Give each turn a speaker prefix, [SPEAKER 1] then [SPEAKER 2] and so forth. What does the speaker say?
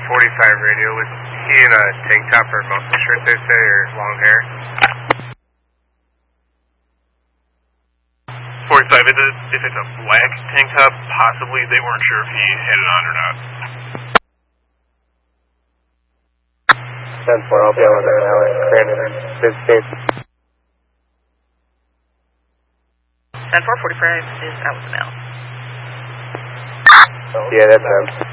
[SPEAKER 1] 45 radio, was he in a tank top or muscle shirt, they say, or long hair?
[SPEAKER 2] 45, if it's a black tank top, possibly. They weren't sure if he had it on or not.
[SPEAKER 1] 10-4, I'll be on there now in Crandon, Mid-State.
[SPEAKER 3] 10-4, 45 is out with the mail.
[SPEAKER 1] Yeah, that's him.